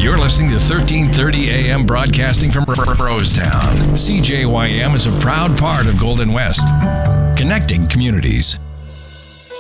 You're listening to 1330 AM broadcasting from Rosetown. CJYM is a proud part of Golden West, connecting communities.